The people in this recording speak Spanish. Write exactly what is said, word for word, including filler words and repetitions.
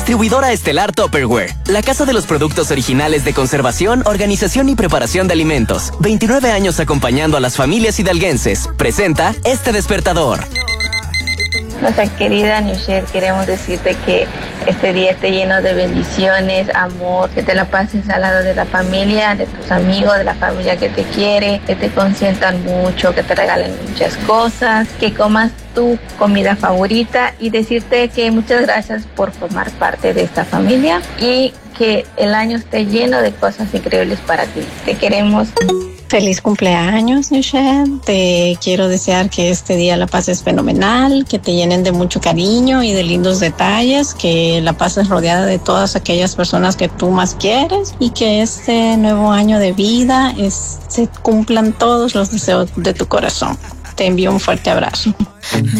Distribuidora Estelar Tupperware, la casa de los productos originales de conservación, organización y preparación de alimentos. veintinueve años acompañando a las familias hidalguenses. Presenta este despertador. Nuestra querida Nichelle, queremos decirte que este día esté lleno de bendiciones, amor, que te la pases al lado de la familia, de tus amigos, de la familia que te quiere, que te consientan mucho, que te regalen muchas cosas, que comas tu comida favorita y decirte que muchas gracias por formar parte de esta familia y que el año esté lleno de cosas increíbles para ti. Te queremos. Feliz cumpleaños, Nichelle. Te quiero desear que este día la pases fenomenal, que te llenen de mucho cariño y de lindos detalles, que la pases rodeada de todas aquellas personas que tú más quieres y que este nuevo año de vida es, se cumplan todos los deseos de tu corazón. Te envío un fuerte abrazo.